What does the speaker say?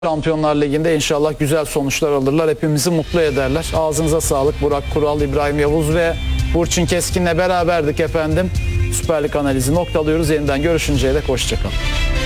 Şampiyonlar Ligi'nde inşallah güzel sonuçlar alırlar. Hepimizi mutlu ederler. Ağzınıza sağlık. Burak Kural, İbrahim Yavuz ve Burçin Keskin'le beraberdik efendim. Süper Lig analizi noktalıyoruz. Yeniden görüşünceye dek hoşçakalın.